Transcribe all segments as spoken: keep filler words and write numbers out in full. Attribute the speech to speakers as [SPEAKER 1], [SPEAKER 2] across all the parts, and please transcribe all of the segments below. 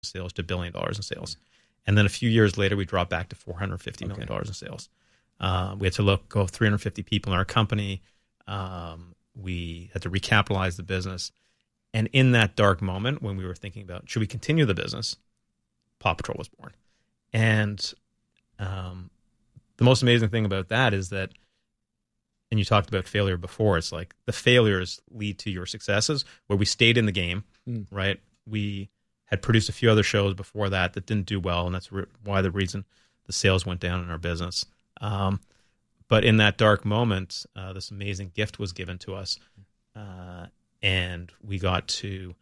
[SPEAKER 1] sales to a billion dollars in sales. And then a few years later, we dropped back to four hundred fifty million dollars in sales. Uh, we had to look, go three hundred fifty people in our company. Um, we had to recapitalize the business. And in that dark moment when we were thinking about, should we continue the business, Paw Patrol was born. And um, the most amazing thing about that is that, and you talked about failure before, it's like the failures lead to your successes, where we stayed in the game, mm. right? We had produced a few other shows before that that didn't do well, and that's re- why the reason the sales went down in our business. Um, but in that dark moment, uh, this amazing gift was given to us, uh, and we got to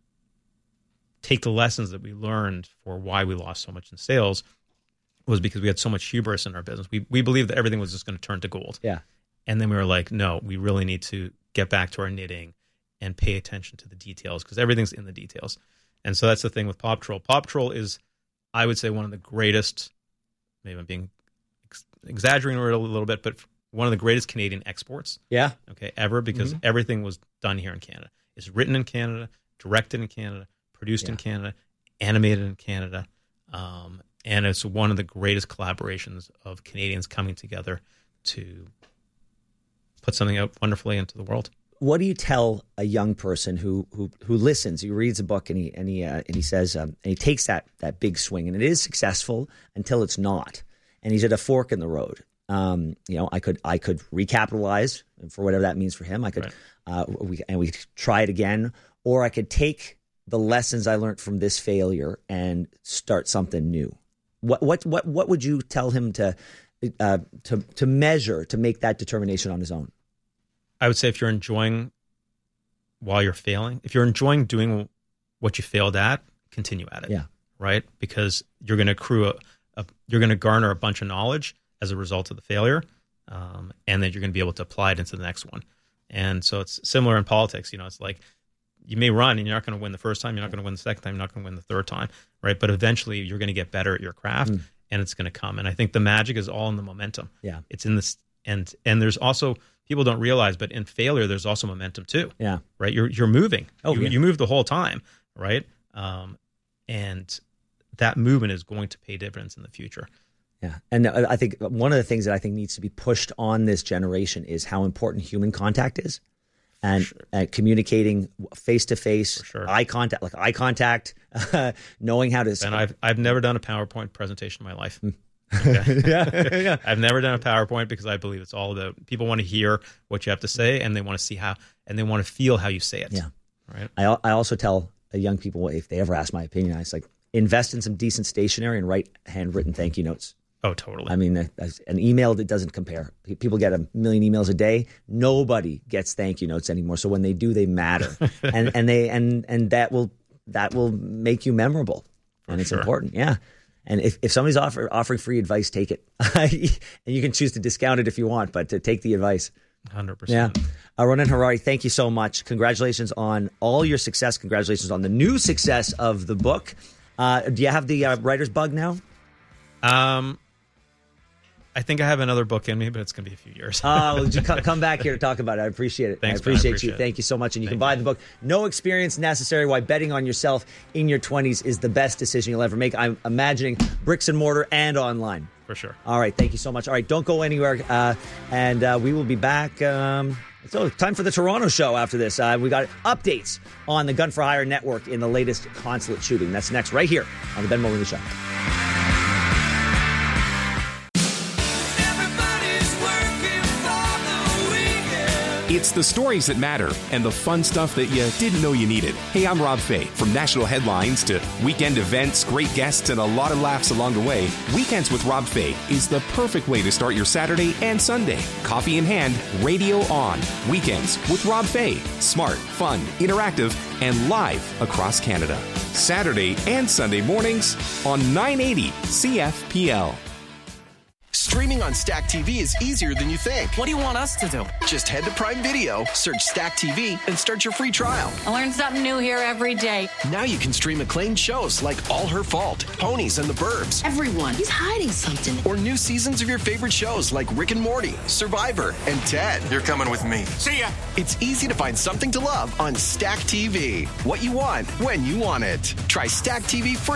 [SPEAKER 1] take the lessons that we learned for why we lost so much in sales was because we had so much hubris in our business. We we believed that everything was just going to turn to gold.
[SPEAKER 2] Yeah.
[SPEAKER 1] And then we were like, no, we really need to get back to our knitting and pay attention to the details, because everything's in the details. And so that's the thing with Paw Patrol. Paw Patrol is, I would say, one of the greatest, maybe I'm being ex- exaggerating a little bit, but one of the greatest Canadian exports.
[SPEAKER 2] Yeah.
[SPEAKER 1] Okay, ever, because mm-hmm. everything was done here in Canada. It's written in Canada, directed in Canada, produced yeah. in Canada, animated in Canada. Um, and it's one of the greatest collaborations of Canadians coming together to put something out wonderfully into the world.
[SPEAKER 2] What do you tell a young person who who who listens? He reads a book and he and he uh, and he says um, and he takes that that big swing, and it is successful until it's not, and he's at a fork in the road. Um, you know, I could I could recapitalize for whatever that means for him. I could
[SPEAKER 1] right.
[SPEAKER 2] uh, we and we try it again, or I could take the lessons I learned from this failure and start something new. What what what what would you tell him to uh, to to measure to make that determination on his own?
[SPEAKER 1] I would say if you're enjoying while you're failing, if you're enjoying doing what you failed at, continue at it.
[SPEAKER 2] Yeah.
[SPEAKER 1] Right? Because you're going to accrue a, a you're going to garner a bunch of knowledge as a result of the failure, um, and then you're going to be able to apply it into the next one. And so it's similar in politics. You know, it's like you may run and you're not going to win the first time, you're not going to win the second time, you're not going to win the third time, right? But eventually you're going to get better at your craft, mm. and it's going to come. And I think the magic is all in the momentum.
[SPEAKER 2] Yeah.
[SPEAKER 1] It's in this, and and there's also, people don't realize, but in failure, there's also momentum too.
[SPEAKER 2] Yeah.
[SPEAKER 1] Right? You're you're moving.
[SPEAKER 2] Oh,
[SPEAKER 1] you,
[SPEAKER 2] yeah.
[SPEAKER 1] you move the whole time, right? Um, and that movement is going to pay dividends in the future.
[SPEAKER 2] Yeah. And I think one of the things that I think needs to be pushed on this generation is how important human contact is. And
[SPEAKER 1] sure.
[SPEAKER 2] uh, communicating face to face,
[SPEAKER 1] sure.
[SPEAKER 2] eye contact, like eye contact, uh, knowing how to.
[SPEAKER 1] And I've I've never done a PowerPoint presentation in my life. Okay.
[SPEAKER 2] yeah, yeah.
[SPEAKER 1] I've never done a PowerPoint because I believe it's all about people want to hear what you have to say, and they want to see how, and they want to feel how you say it.
[SPEAKER 2] Yeah.
[SPEAKER 1] Right.
[SPEAKER 2] I I also tell young people, if they ever ask my opinion, I was like, invest in some decent stationery and write handwritten thank you notes.
[SPEAKER 1] Oh, totally.
[SPEAKER 2] I mean, an email that doesn't compare. People get a million emails a day. Nobody gets thank you notes anymore. So when they do, they matter, and and they and and that will that will make you memorable,
[SPEAKER 1] For
[SPEAKER 2] and it's
[SPEAKER 1] sure.
[SPEAKER 2] important. Yeah. And if, if somebody's offer, offering free advice, take it. And you can choose to discount it if you want, but to take the advice.
[SPEAKER 1] one hundred percent.
[SPEAKER 2] Yeah. Uh, Ronnen Harary, thank you so much. Congratulations on all your success. Congratulations on the new success of the book. Uh, do you have the uh, writer's bug now?
[SPEAKER 1] Um, I think I have another book in me, but it's going to be a few years.
[SPEAKER 2] Oh, uh, come, come back here to talk about it. I appreciate it.
[SPEAKER 1] Thanks,
[SPEAKER 2] I appreciate,
[SPEAKER 1] man. I appreciate
[SPEAKER 2] you.
[SPEAKER 1] it.
[SPEAKER 2] Thank you so much. And you
[SPEAKER 1] Thank
[SPEAKER 2] can buy
[SPEAKER 1] you.
[SPEAKER 2] the book, No Experience Necessary, Why Betting on Yourself in Your twenties is the Best Decision You'll Ever Make. I'm imagining bricks and mortar and online.
[SPEAKER 1] For sure.
[SPEAKER 2] All right. Thank you so much. All right. Don't go anywhere. Uh, and uh, we will be back. Um, so time for the Toronto show after this. Uh, we got updates on the Gun for Hire network in the latest consulate shooting. That's next right here on the Ben Mulroney Show.
[SPEAKER 3] It's the stories that matter and the fun stuff that you didn't know you needed. Hey, I'm Rob Fay. From national headlines to weekend events, great guests, and a lot of laughs along the way, Weekends with Rob Fay is the perfect way to start your Saturday and Sunday. Coffee in hand, radio on. Weekends with Rob Fay. Smart, fun, interactive, and live across Canada. Saturday and Sunday mornings on nine eighty C F P L.
[SPEAKER 4] Streaming on Stack T V is easier than you think.
[SPEAKER 5] What do you want us to do?
[SPEAKER 4] Just head to Prime Video, search Stack T V, and start your free trial.
[SPEAKER 6] I learn something new here every day.
[SPEAKER 4] Now you can stream acclaimed shows like All Her Fault, Ponies, and the Burbs.
[SPEAKER 6] Everyone, he's hiding something.
[SPEAKER 4] Or new seasons of your favorite shows like Rick and Morty, Survivor, and Ted.
[SPEAKER 7] You're coming with me. See ya.
[SPEAKER 4] It's easy to find something to love on Stack T V. What you want, when you want it. Try Stack T V free